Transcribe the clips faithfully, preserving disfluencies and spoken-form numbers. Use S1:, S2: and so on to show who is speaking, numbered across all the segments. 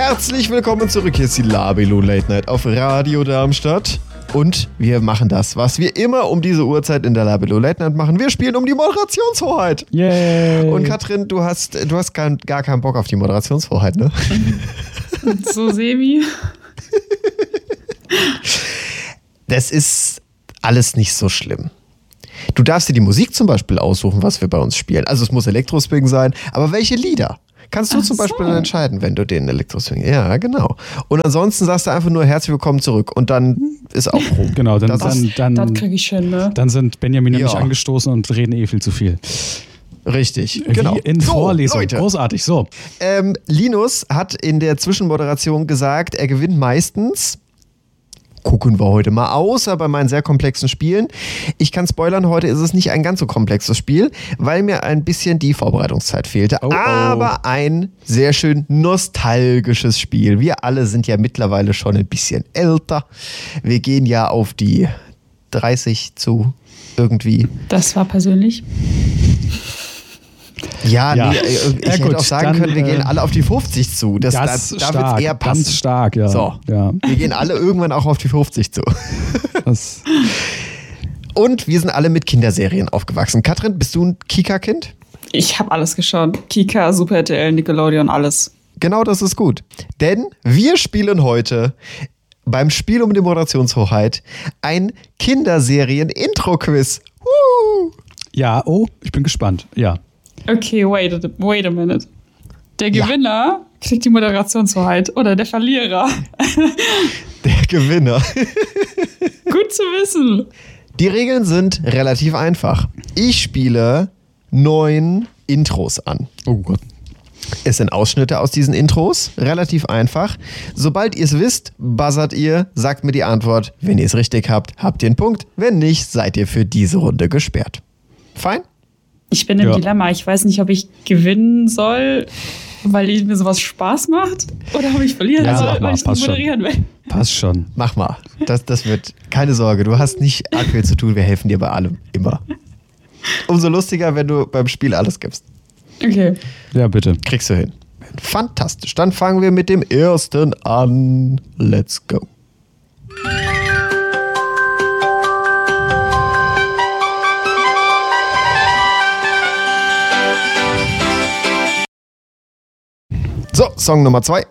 S1: Herzlich willkommen zurück. Hier ist die Labelo Late Night auf Radio Darmstadt. Und wir machen das, was wir immer um diese Uhrzeit in der Labelo Late Night machen. Wir spielen um die Moderationshoheit.
S2: Yay.
S1: Und Katrin, du hast, du hast gar, gar keinen Bock auf die Moderationshoheit, ne?
S3: So semi.
S1: Das ist alles nicht so schlimm. Du darfst dir die Musik zum Beispiel aussuchen, was wir bei uns spielen. Also es muss Elektroswing sein, aber welche Lieder? Kannst du
S3: Ach
S1: zum Beispiel
S3: so.
S1: entscheiden, wenn du den Elektroswing... Ja, genau. Und ansonsten sagst du einfach nur herzlich willkommen zurück und dann ist auch rum.
S2: Genau, dann,
S1: Das
S2: dann, dann,
S3: Das kriege ich hin, ne?
S2: dann sind Benjamin und
S1: Ja.
S2: ich angestoßen und reden eh viel zu viel.
S1: Richtig, genau.
S2: Wie in
S1: So,
S2: Vorlesung.
S1: Leute.
S2: Großartig, so.
S1: Ähm, Linus hat in der Zwischenmoderation gesagt, er gewinnt meistens. Gucken wir heute mal, außer bei meinen sehr komplexen Spielen. Ich kann spoilern, heute ist es nicht ein ganz so komplexes Spiel, weil mir ein bisschen die Vorbereitungszeit fehlte.
S2: Oh, oh.
S1: Aber ein sehr schön nostalgisches Spiel. Wir alle sind ja mittlerweile schon ein bisschen älter. Wir gehen ja auf die dreißig zu irgendwie.
S3: Das war persönlich.
S1: Ja,
S2: Ja.
S1: nee, ich
S2: Ja,
S1: hätte
S2: gut,
S1: auch sagen
S2: dann,
S1: können, wir gehen
S2: äh,
S1: alle auf die fünfzig zu. Das,
S2: Das
S1: da da
S2: stark,
S1: wird es eher passen.
S2: ganz stark, ja.
S1: So,
S2: ja.
S1: wir gehen alle irgendwann auch auf die fünfzig zu.
S2: Das,
S1: Und wir sind alle mit Kinderserien aufgewachsen. Katrin, bist du ein Kika-Kind?
S3: Ich habe alles geschaut. Kika, Super R T L, Nickelodeon, alles.
S1: Genau, das ist gut. Denn wir spielen heute beim Spiel um die Moderationshoheit ein Kinderserien-Intro-Quiz. Woo!
S2: ja, oh, ich bin gespannt. Ja.
S3: Okay, wait a, wait a minute. Der
S1: Ja.
S3: Gewinner kriegt die Moderationshoheit oder der Verlierer.
S1: Der Gewinner.
S3: Gut zu wissen.
S1: Die Regeln sind relativ einfach. Ich spiele neun Intros an.
S2: Oh Gott.
S1: Es sind Ausschnitte aus diesen Intros, relativ einfach. Sobald ihr es wisst, buzzert ihr, sagt mir die Antwort. Wenn ihr es richtig habt, habt ihr einen Punkt. Wenn nicht, seid ihr für diese Runde gesperrt. Fein?
S3: Ich bin im
S2: Ja.
S3: Dilemma. Ich weiß nicht, ob ich gewinnen soll, weil ich- mir sowas Spaß macht, oder ob ich verlieren
S2: Ja,
S3: soll,
S2: mach mal,
S3: weil ich
S2: passt
S3: das moderieren will.
S2: Passt schon.
S1: Mach mal. Das, das wird, keine Sorge, du hast nicht arg viel zu tun. Wir helfen dir bei allem. Immer. Umso lustiger, wenn du beim Spiel alles gibst.
S3: Okay.
S2: Ja, bitte.
S1: Kriegst du hin. Fantastisch. Dann fangen wir mit dem ersten an. Let's go. So, Song Nummer zwei.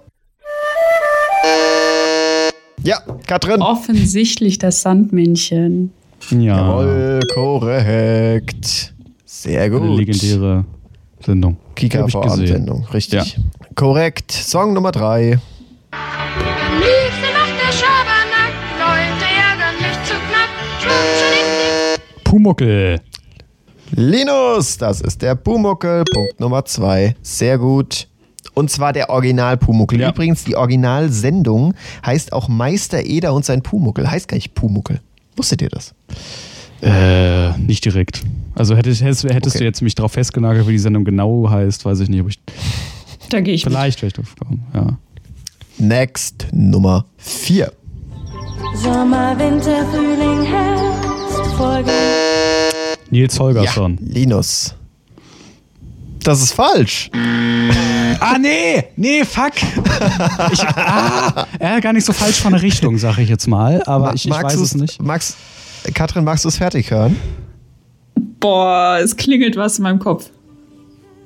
S1: Ja, Katrin.
S3: Offensichtlich das Sandmännchen.
S2: Ja.
S1: Jawohl, korrekt. Sehr gut.
S2: Eine legendäre Sendung.
S1: Kika
S2: Hab ich gesehen.
S1: Vorabendsendung, richtig. Korrekt. Song Nummer drei.
S4: Liebste macht der Schabernack, Leute ärgern mich zu knapp. Schwuppschnick,
S2: Pumuckel.
S1: Linus, das ist der Pumuckel. Punkt Nummer zwei. Sehr gut. Und zwar der Original-Pumuckel.
S2: Ja.
S1: Übrigens, die Originalsendung heißt auch Meister Eder und sein Pumuckel. Heißt gar nicht Pumuckel. Wusstet ihr das?
S2: Äh, nicht direkt. Also hättest, hättest, hättest
S1: Okay.
S2: du jetzt mich darauf festgenagelt, wie die Sendung genau heißt, weiß ich nicht, ob ich
S3: Da gehe ich mit.
S2: vielleicht vielleicht drauf komme. Ja.
S1: Next, Nummer vier.
S5: Sommer, Winter, Frühling, Herbst, Folge.
S2: Nils Holgersson.
S1: Linus. Das ist falsch.
S2: Ah, nee! Nee, fuck! Ich, ah, ja, gar nicht so falsch von der Richtung, sag ich jetzt mal, aber
S1: Ma-
S2: ich, ich
S1: magst
S2: weiß
S1: du's-
S2: es nicht.
S1: Magst, Katrin, magst du es fertig hören?
S3: Boah, es klingelt was in meinem Kopf.